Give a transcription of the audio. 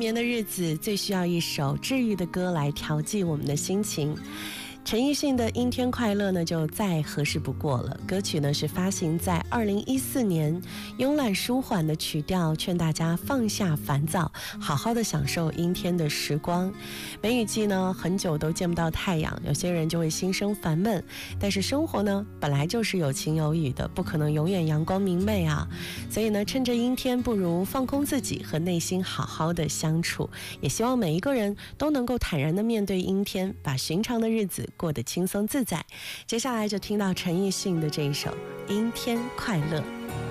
眠的日子最需要一首治愈的歌来调剂我们的心情。陈奕迅的《阴天快乐》呢，就再合适不过了。歌曲呢是发行在2014年，慵懒舒缓的曲调，劝大家放下烦躁，好好的享受阴天的时光。梅雨季呢，很久都见不到太阳，有些人就会心生烦闷。但是生活呢，本来就是有晴有雨的，不可能永远阳光明媚啊。所以呢，趁着阴天，不如放空自己，和内心好好的相处。也希望每一个人都能够坦然的面对阴天，把寻常的日子过得轻松自在。接下来就听到陈奕迅的这一首《阴天快乐》。